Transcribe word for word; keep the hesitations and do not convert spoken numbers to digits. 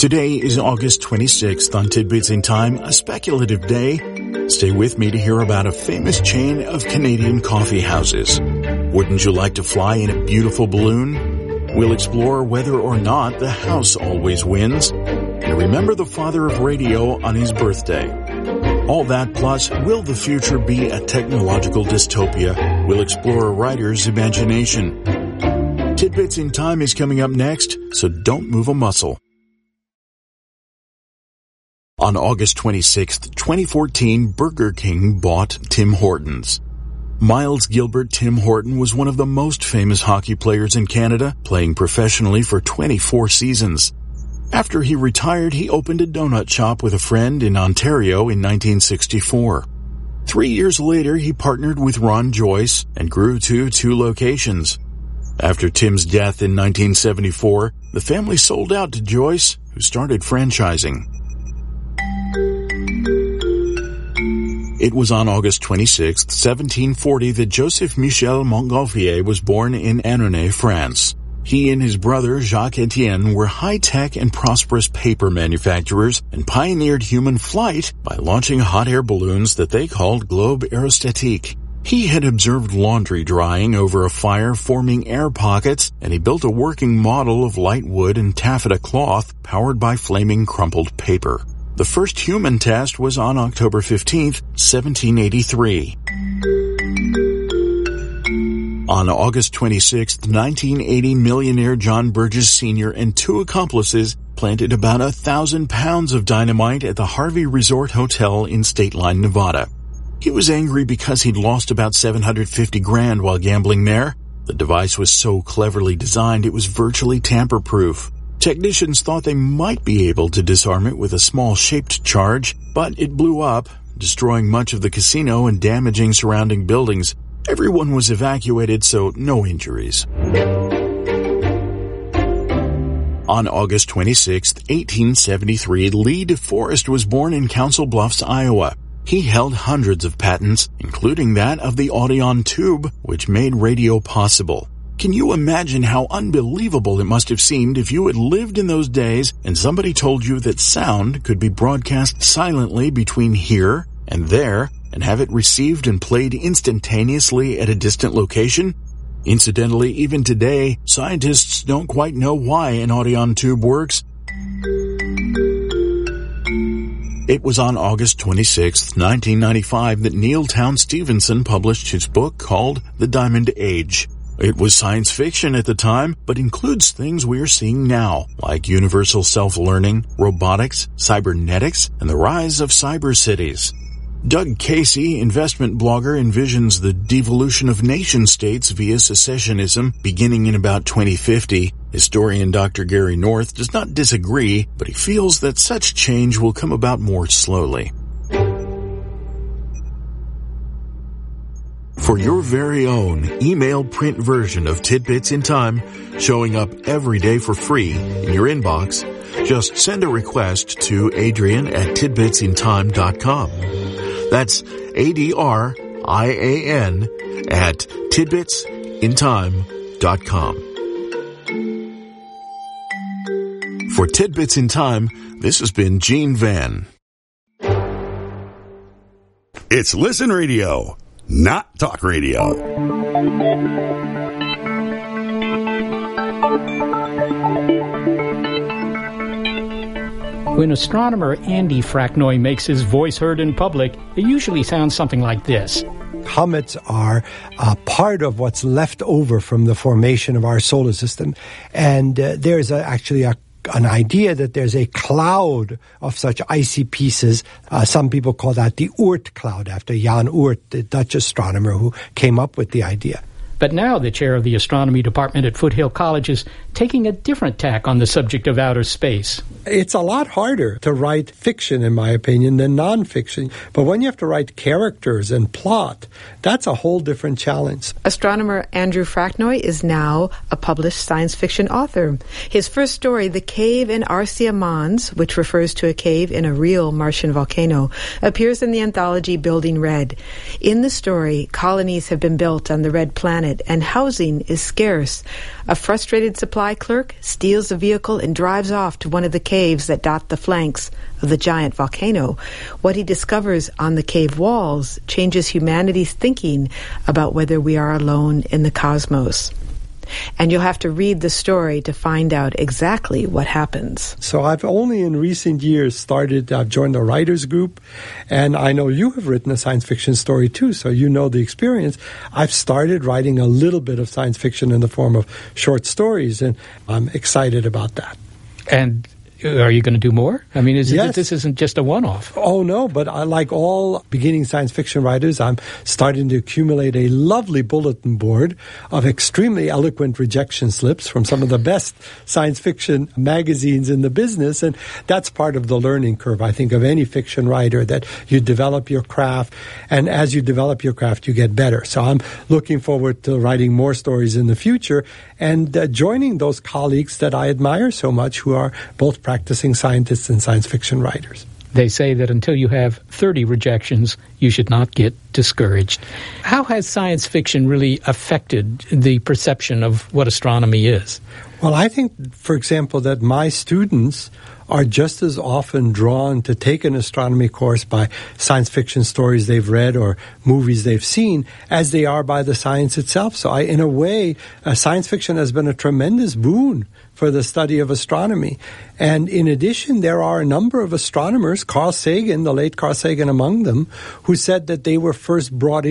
Today is August twenty-sixth. On Tidbits in Time, a speculative day. Stay with me to hear about a famous chain of Canadian coffee houses. Wouldn't you like to fly in a beautiful balloon? We'll explore whether or not the house always wins. And remember the father of radio on his birthday. All that plus, will the future be a technological dystopia? We'll explore a writer's imagination. Tidbits in Time is coming up next, so don't move a muscle. On August twenty-sixth, twenty fourteen, Burger King bought Tim Hortons. Miles Gilbert Tim Horton was one of the most famous hockey players in Canada, playing professionally for twenty-four seasons. After he retired, he opened a donut shop with a friend in Ontario in nineteen sixty-four. Three years later, he partnered with Ron Joyce and grew to two locations. After Tim's death in nineteen seventy-four, the family sold out to Joyce, who started franchising. It was on August twenty-sixth, seventeen forty, that Joseph Michel Montgolfier was born in Annonay, France. He and his brother, Jacques Etienne, were high-tech and prosperous paper manufacturers and pioneered human flight by launching hot air balloons that they called Globe Aerostatique. He had observed laundry drying over a fire forming air pockets, and he built a working model of light wood and taffeta cloth powered by flaming crumpled paper. The first human test was on October fifteenth, seventeen eighty-three. On August twenty-sixth, nineteen eighty, millionaire John Burgess Senior and two accomplices planted about a thousand pounds of dynamite at the Harvey Resort Hotel in State Line, Nevada. He was angry because he'd lost about seven hundred fifty grand while gambling there. The device was so cleverly designed it was virtually tamper-proof. Technicians thought they might be able to disarm it with a small shaped charge, but it blew up, destroying much of the casino and damaging surrounding buildings. Everyone was evacuated, so no injuries. On August twenty-sixth, eighteen seventy-three, Lee DeForest was born in Council Bluffs, Iowa. He held hundreds of patents, including that of the Audion tube, which made radio possible. Can you imagine how unbelievable it must have seemed if you had lived in those days and somebody told you that sound could be broadcast silently between here and there and have it received and played instantaneously at a distant location? Incidentally, even today, scientists don't quite know why an Audion tube works. It was on August twenty-sixth, nineteen ninety-five, that Neil Town Stevenson published his book called The Diamond Age. It was science fiction at the time, but includes things we are seeing now, like universal self-learning, robotics, cybernetics, and the rise of cyber cities. Doug Casey, investment blogger, envisions the devolution of nation-states via secessionism beginning in about twenty fifty. Historian Doctor Gary North does not disagree, but he feels that such change will come about more slowly. For your very own email print version of Tidbits in Time, showing up every day for free in your inbox, just send a request to Adrian at tidbits in time dot com. That's A D R I A N at tidbits in time dot com. For Tidbits in Time, this has been Gene Van. It's Listen Radio, not talk radio. When astronomer Andy Fracknoy makes his voice heard in public, it usually sounds something like this. Comets are a part of what's left over from the formation of our solar system. And uh, there's a, actually a an idea that there's a cloud of such icy pieces. Uh, some people call that the Oort cloud, after Jan Oort, the Dutch astronomer who came up with the idea. But now the chair of the astronomy department at Foothill College is taking a different tack on the subject of outer space. It's a lot harder to write fiction, in my opinion, than nonfiction. But when you have to write characters and plot, that's a whole different challenge. Astronomer Andrew Fracknoy is now a published science fiction author. His first story, The Cave in Arsia Mons, which refers to a cave in a real Martian volcano, appears in the anthology Building Red. In the story, colonies have been built on the red planet planet, and housing is scarce. A frustrated supply clerk steals a vehicle and drives off to one of the caves that dot the flanks of the giant volcano. What he discovers on the cave walls changes humanity's thinking about whether we are alone in the cosmos. And you'll have to read the story to find out exactly what happens. So I've only in recent years started, I've joined a writers group, and I know you have written a science fiction story too, so you know the experience. I've started writing a little bit of science fiction in the form of short stories, and I'm excited about that. And are you going to do more? I mean, is yes. it, this isn't just a one-off. Oh, no, but I, like all beginning science fiction writers, I'm starting to accumulate a lovely bulletin board of extremely eloquent rejection slips from some of the best science fiction magazines in the business, and that's part of the learning curve, I think, of any fiction writer, that you develop your craft, and as you develop your craft, you get better. So I'm looking forward to writing more stories in the future and uh, joining those colleagues that I admire so much, who are both practicing scientists and science fiction writers. They say that until you have thirty rejections, you should not get discouraged. How has science fiction really affected the perception of what astronomy is? Well, I think, for example, that my students are just as often drawn to take an astronomy course by science fiction stories they've read or movies they've seen as they are by the science itself. So I, in a way, uh, science fiction has been a tremendous boon for the study of astronomy. And in addition, there are a number of astronomers, Carl Sagan, the late Carl Sagan among them, who said that they were first brought